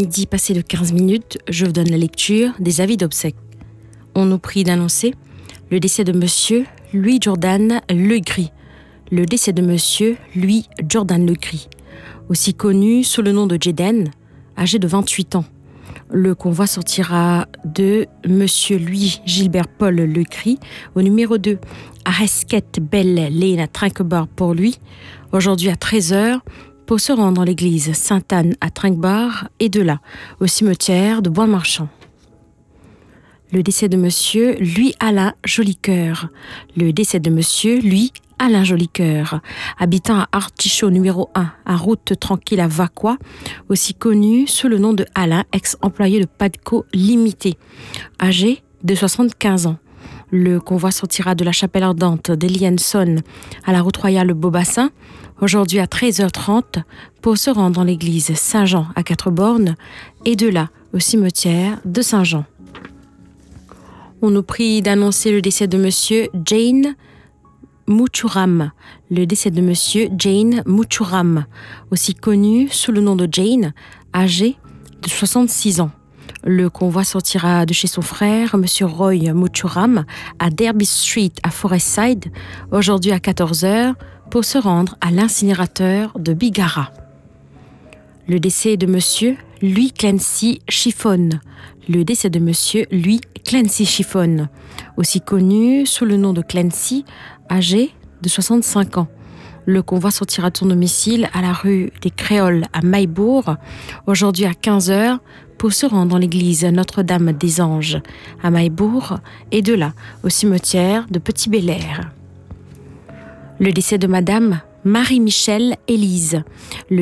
midi passé de 15 minutes, je vous donne la lecture des avis d'obsèques. On nous prie d'annoncer le décès de Monsieur Louis Jordan Legris. Le décès de Monsieur Louis Jordan Legris, aussi connu sous le nom de Jeden, âgé de 28 ans. Le convoi sortira de Monsieur Louis Gilbert Paul Legris au numéro 2 à Resquette Belle Lane à Trinquebar pour lui, aujourd'hui à 13h, pour se rendre dans l'église Sainte-Anne à Trinquebar et de là au cimetière de Bois-Marchand. Le décès de Monsieur Louis-Alain Jolicoeur. Le décès de Monsieur Louis-Alain Jolicoeur, habitant à Artichaut numéro 1, à Route Tranquille à Vacquois, aussi connu sous le nom de Alain, ex-employé de Padco Limité, âgé de 75 ans. Le convoi sortira de la chapelle ardente d'Elienson à la route royale Beaubassin, aujourd'hui à 13h30, pour se rendre dans l'église Saint-Jean à Quatre-Bornes et de là au cimetière de Saint-Jean. On nous prie d'annoncer le décès de Monsieur Jane Mouchouram. Le décès de Monsieur Jane Mouchouram, aussi connu sous le nom de Jane, âgé de 66 ans. Le convoi sortira de chez son frère, Monsieur Roy Mouchouram, à Derby Street à Forestside, aujourd'hui à 14h, pour se rendre à l'incinérateur de Bigara. Le décès de Monsieur Louis Clancy Chiffon. Le décès de Monsieur Louis Clancy Chiffon, aussi connu sous le nom de Clancy, âgé de 65 ans. Le convoi sortira de son domicile à la rue des Créoles à Maillebourg, aujourd'hui à 15h, pour se rendre dans l'église Notre-Dame des Anges à Maillebourg et de là au cimetière de Petit-Belair. Le décès de Madame Marie-Michel Élise. Le